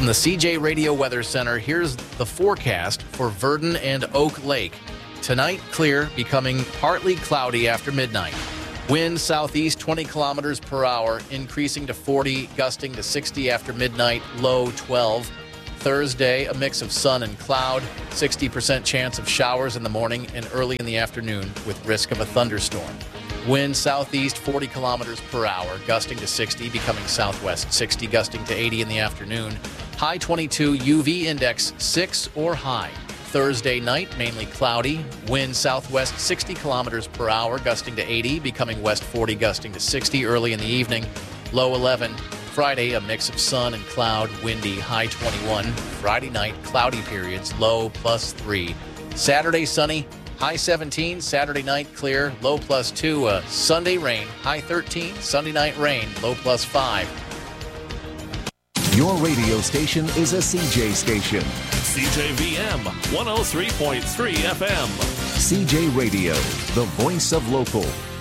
From the CJ Radio Weather Center, here's the forecast for Virden and Oak Lake. Tonight, clear, becoming partly cloudy after midnight. Wind southeast 20 kilometers per hour, increasing to 40, gusting to 60 after midnight, low 12. Thursday, a mix of sun and cloud, 60% chance of showers in the morning and early in the afternoon with risk of a thunderstorm. Wind southeast 40 kilometers per hour, gusting to 60, becoming southwest 60, gusting to 80 in the afternoon. High 22, UV index 6 or high. Thursday night, mainly cloudy. Wind southwest 60 kilometers per hour, gusting to 80, becoming west 40, gusting to 60 early in the evening. Low 11. Friday, a mix of sun and cloud, windy, high 21. Friday night, cloudy periods, low +3. Saturday, sunny, high 17. Saturday night, clear, low +2. Sunday, rain, high 13. Sunday night, rain, low +5. Your radio station is a CJ station. CJVM 103.3 FM. CJ Radio, the voice of local.